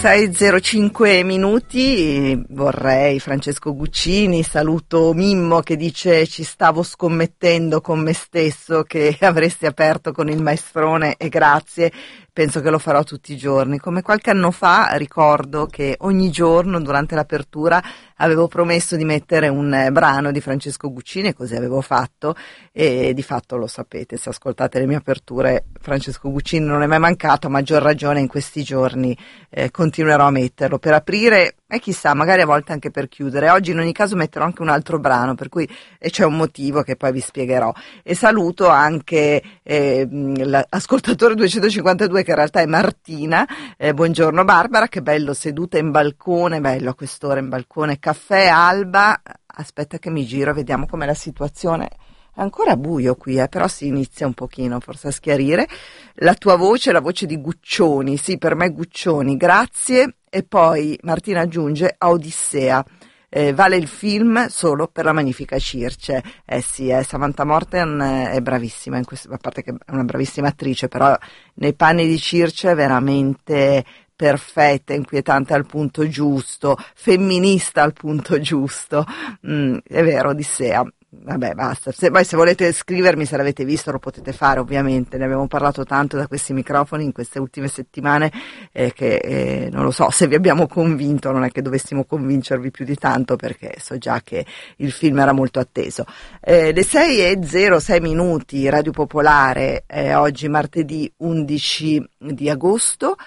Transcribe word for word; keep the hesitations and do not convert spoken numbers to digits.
sei e zero cinque minuti, vorrei Francesco Guccini, saluto Mimmo che dice ci stavo scommettendo con me stesso che avresti aperto con il maestrone e grazie, penso che lo farò tutti i giorni. Come qualche anno fa ricordo che ogni giorno durante l'apertura avevo promesso di mettere un brano di Francesco Guccini e così avevo fatto e di fatto lo sapete, se ascoltate le mie aperture Francesco Guccini non è mai mancato, a maggior ragione in questi giorni eh, continuerò a metterlo per aprire e chissà magari a volte anche per chiudere. Oggi in ogni caso metterò anche un altro brano per cui e c'è un motivo che poi vi spiegherò e saluto anche eh, l'ascoltatore duecentocinquantadue che in realtà è Martina. Eh, buongiorno Barbara, che bello seduta in balcone, bello a quest'ora in balcone, caffè alba, aspetta che mi giro, vediamo com'è la situazione. È ancora buio qui, eh, però si inizia un pochino forse a schiarire. La tua voce è la voce di Guccioni, sì, per me Guccioni, grazie. E poi Martina aggiunge a Odissea, eh, vale il film solo per la magnifica Circe. Eh sì, eh, Samantha Morton è bravissima, in questo, a parte che è una bravissima attrice, però nei panni di Circe è veramente perfetta, inquietante al punto giusto, femminista al punto giusto. Mm, è vero, Odissea. Vabbè, basta. Se, poi se volete scrivermi, se l'avete visto, lo potete fare, ovviamente. Ne abbiamo parlato tanto da questi microfoni in queste ultime settimane, eh, che eh, non lo so se vi abbiamo convinto, non è che dovessimo convincervi più di tanto, perché so già che il film era molto atteso. Eh, le sei e zero sei minuti, Radio Popolare, eh, oggi martedì undici di agosto.